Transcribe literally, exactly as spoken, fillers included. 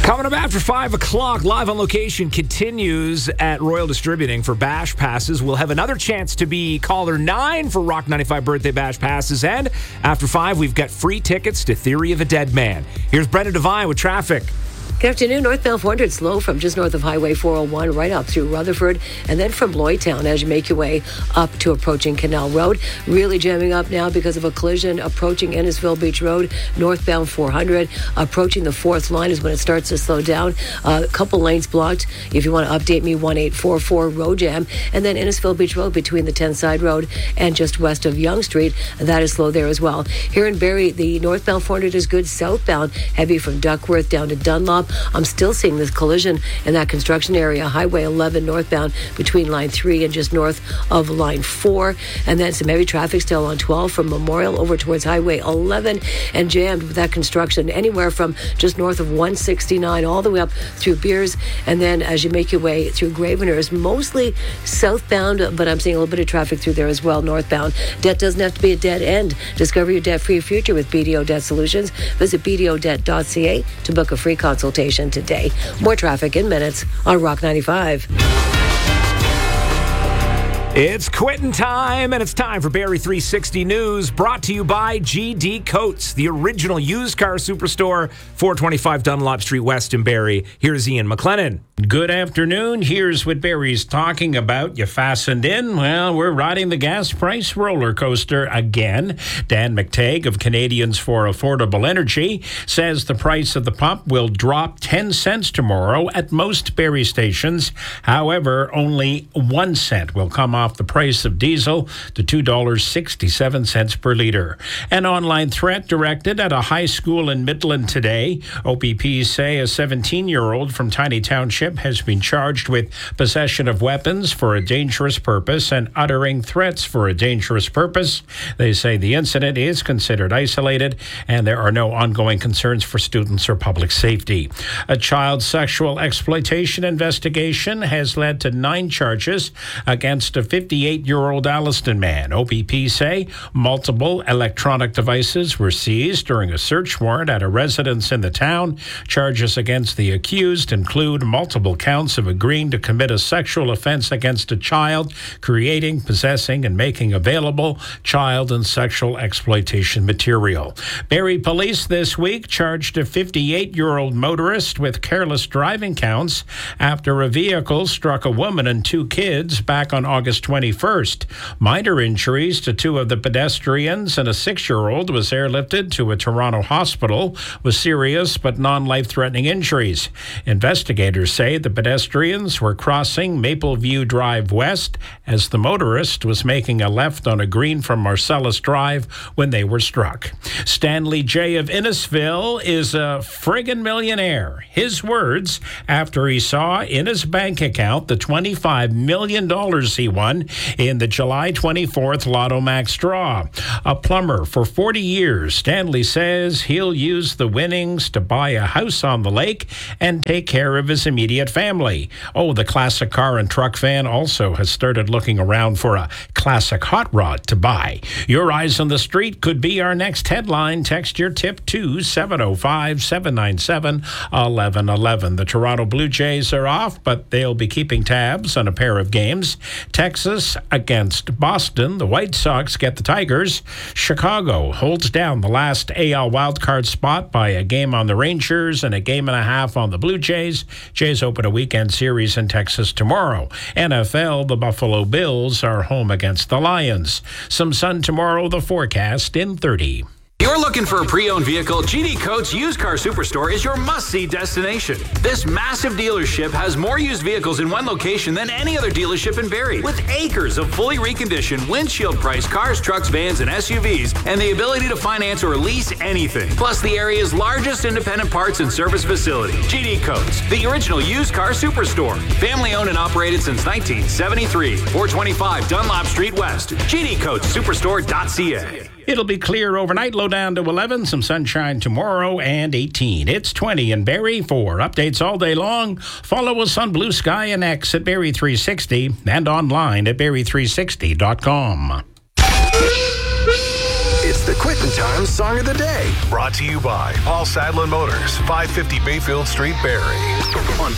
Coming up after five o'clock, Live on Location continues at Royal Distributing for Bash Passes. We'll have another chance to be caller nine for Rock ninety-five Birthday Bash Passes. And after five, we've got free tickets to Theory of a Dead Man. Here's Brendan Devine with traffic. Good afternoon. Northbound four hundred slow from just north of Highway four oh one right up through Rutherford, and then from Lloydtown as you make your way up to approaching Canal Road. Really jamming up now because of a collision approaching Innisfil Beach Road. Northbound four hundred approaching the fourth line is when it starts to slow down. Uh, a couple lanes blocked. If you want to update me, one eight four four road jam, and then Innisfil Beach Road between the tenth Side Road and just west of Yonge Street. That is slow there as well. Here in Barrie, the northbound four hundred is good. Southbound heavy from Duckworth down to Dunlop. I'm still seeing this collision in that construction area. Highway eleven northbound between line three and just north of line four. And then some heavy traffic still on twelve from Memorial over towards Highway eleven, and jammed with that construction anywhere from just north of one sixty-nine all the way up through Beers. And then as you make your way through Gravenhurst, mostly southbound, but I'm seeing a little bit of traffic through there as well, northbound. Debt doesn't have to be a dead end. Discover your debt-free future with B D O Debt Solutions. Visit b d o debt dot c a to book a free consultation today. More traffic in minutes on Rock ninety-five. It's quitting time, and it's time for Barrie three sixty News, brought to you by G D Coates, the original used car superstore, four twenty-five Dunlop Street West in Barrie. Here's Ian McLennan. Good afternoon. Here's what Barrie's talking about. You fastened in? Well, we're riding the gas price roller coaster again. Dan McTagg of Canadians for Affordable Energy says the price of the pump will drop ten cents tomorrow at most Barrie stations. However, only one cent will come off the price of diesel to two dollars and sixty-seven cents per litre. An online threat directed at a high school in Midland today. O P P say a seventeen-year-old from Tiny Township has been charged with possession of weapons for a dangerous purpose and uttering threats for a dangerous purpose. They say the incident is considered isolated and there are no ongoing concerns for students or public safety. A child sexual exploitation investigation has led to nine charges against a fifty-eight-year-old Alliston man. O P P say multiple electronic devices were seized during a search warrant at a residence in the town. Charges against the accused include multiple counts of agreeing to commit a sexual offense against a child, creating, possessing, and making available child and sexual exploitation material. Barrie Police this week charged a fifty-eight-year-old motorist with careless driving counts after a vehicle struck a woman and two kids back on August twenty-first. Minor injuries to two of the pedestrians and a six-year-old was airlifted to a Toronto hospital with serious but non-life-threatening injuries. Investigators say the pedestrians were crossing Mapleview Drive West as the motorist was making a left on a green from Marcellus Drive when they were struck. Stanley J. of Innisfil is a friggin' millionaire. His words after he saw in his bank account the twenty-five million dollars he won in the July twenty-fourth Lotto Max draw. A plumber for forty years, Stanley says he'll use the winnings to buy a house on the lake and take care of his immediate family. Oh, the classic car and truck fan also has started looking around for a classic hot rod to buy. Your eyes on the street could be our next headline. Text your tip to seven oh five, seven nine seven, one one one one. The Toronto Blue Jays are off, but they'll be keeping tabs on a pair of games. Texas against Boston. The White Sox get the Tigers. Chicago holds down the last A L wildcard spot by a game on the Rangers and a game and a half on the Blue Jays. Jays open a weekend series in Texas tomorrow. N F L, the Buffalo Bills are home against the Lions. Some sun tomorrow, the forecast in thirty. You're looking for a pre-owned vehicle? G D Coates Used Car Superstore is your must-see destination. This massive dealership has more used vehicles in one location than any other dealership in Barrie, with acres of fully reconditioned, windshield-priced cars, trucks, vans, and S U Vs, and the ability to finance or lease anything. Plus, the area's largest independent parts and service facility. G D Coates, the original used car superstore. Family-owned and operated since nineteen seventy-three. four twenty-five Dunlop Street West. G D Coates Superstore dot c a. It'll be clear overnight, low down to eleven, some sunshine tomorrow, and eighteen. It's twenty in Barrie. For updates all day long, follow us on Blue Sky and X at Barrie three sixty and online at barrie three sixty dot com. It's the Quick Times Song of the Day. Brought to you by Paul Sadlin Motors, five fifty Bayfield Street, Barrie. On